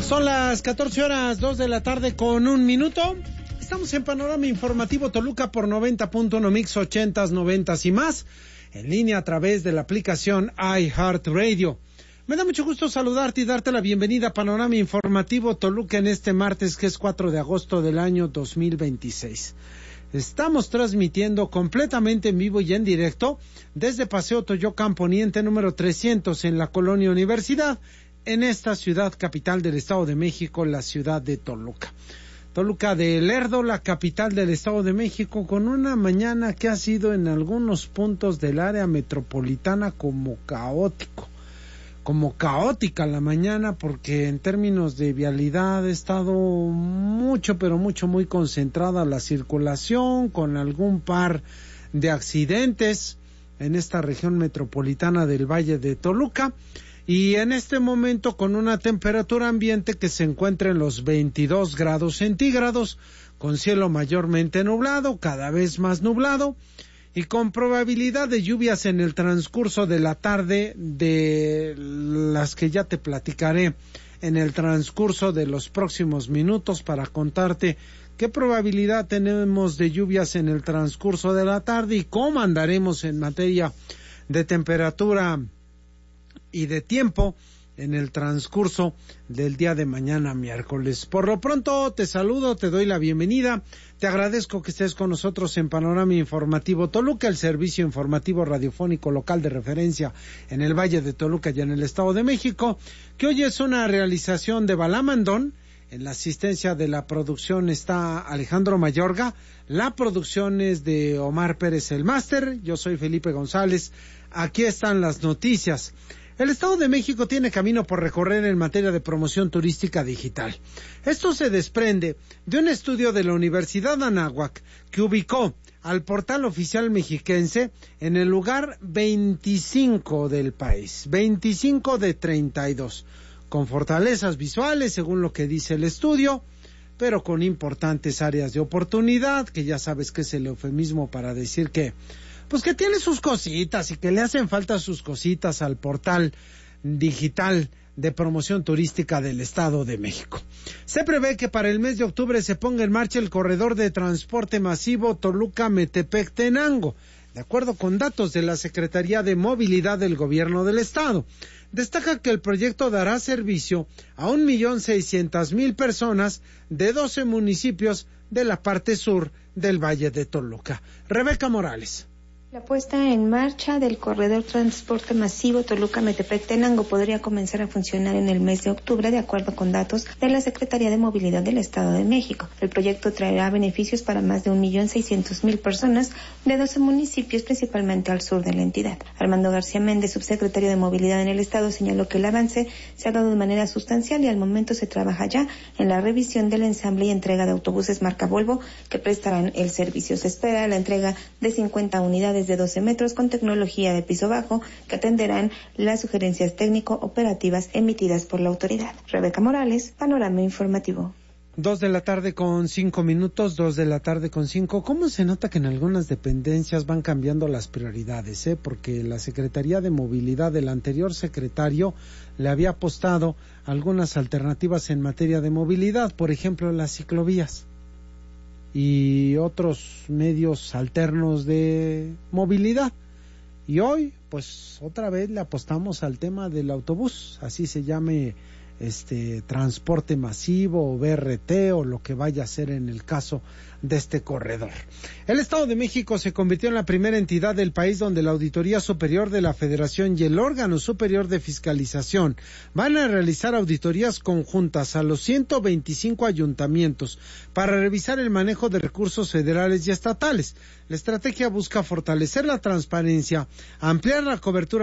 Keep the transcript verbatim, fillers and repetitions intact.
Son las catorce horas, dos de la tarde con un minuto. Estamos en Panorama Informativo Toluca por noventa punto uno Mix ochentas, noventas y más. En línea a través de la aplicación iHeartRadio. Me da mucho gusto saludarte y darte la bienvenida a Panorama Informativo Toluca en este martes que es cuatro de agosto del año dos mil veintiséis. Estamos transmitiendo completamente en vivo y en directo desde Paseo Toyocan Poniente número trescientos en la Colonia Universidad, en esta ciudad capital del Estado de México, la ciudad de Toluca. Toluca de Lerdo, la capital del Estado de México, con una mañana que ha sido en algunos puntos del área metropolitana como caótico, como caótica la mañana, porque en términos de vialidad ha estado mucho, pero mucho, muy concentrada la circulación, con algún par de accidentes en esta región metropolitana del Valle de Toluca. Y en este momento con una temperatura ambiente que se encuentra en los veintidós grados centígrados, con cielo mayormente nublado, cada vez más nublado, y con probabilidad de lluvias en el transcurso de la tarde, de las que ya te platicaré en el transcurso de los próximos minutos para contarte qué probabilidad tenemos de lluvias en el transcurso de la tarde y cómo andaremos en materia de temperatura y de tiempo en el transcurso del día de mañana miércoles. Por lo pronto te saludo, te doy la bienvenida, te agradezco que estés con nosotros en Panorama Informativo Toluca, el servicio informativo radiofónico local de referencia en el Valle de Toluca y en el Estado de México, que hoy es una realización de Balamandón. En la asistencia de la producción está Alejandro Mayorga, la producción es de Omar Pérez el máster, yo soy Felipe González, aquí están las noticias. El Estado de México tiene camino por recorrer en materia de promoción turística digital. Esto se desprende de un estudio de la Universidad Anáhuac que ubicó al portal oficial mexiquense en el lugar veinticinco del país, veinticinco de treinta y dos, con fortalezas visuales según lo que dice el estudio, pero con importantes áreas de oportunidad, que ya sabes que es el eufemismo para decir que pues que tiene sus cositas y que le hacen falta sus cositas al portal digital de promoción turística del Estado de México. Se prevé que para el mes de octubre se ponga en marcha el corredor de transporte masivo Toluca-Metepec-Tenango, de acuerdo con datos de la Secretaría de Movilidad del Gobierno del Estado. Destaca que el proyecto dará servicio a un millón seiscientas mil personas de doce municipios de la parte sur del Valle de Toluca. Rebeca Morales. La puesta en marcha del corredor transporte masivo Toluca-Metepec-Tenango podría comenzar a funcionar en el mes de octubre, de acuerdo con datos de la Secretaría de Movilidad del Estado de México. El proyecto traerá beneficios para más de un millón seiscientos mil personas de doce municipios, principalmente al sur de la entidad. Armando García Méndez, subsecretario de Movilidad en el Estado, señaló que el avance se ha dado de manera sustancial y al momento se trabaja ya en la revisión del ensamble y entrega de autobuses marca Volvo que prestarán el servicio. Se espera la entrega de cincuenta unidades de doce metros con tecnología de piso bajo que atenderán las sugerencias técnico-operativas emitidas por la autoridad. Rebeca Morales, Panorama Informativo. Dos de la tarde con cinco minutos, dos de la tarde con cinco. ¿Cómo se nota que en algunas dependencias van cambiando las prioridades? Eh? Porque la Secretaría de Movilidad del anterior secretario le había apostado algunas alternativas en materia de movilidad, por ejemplo las ciclovías y otros medios alternos de movilidad. Y hoy, pues, otra vez le apostamos al tema del autobús, así se llame este transporte masivo o B R T o lo que vaya a ser en el caso de este corredor. El Estado de México se convirtió en la primera entidad del país donde la Auditoría Superior de la Federación y el órgano superior de fiscalización van a realizar auditorías conjuntas a los ciento veinticinco ayuntamientos para revisar el manejo de recursos federales y estatales. La estrategia busca fortalecer la transparencia, ampliar la cobertura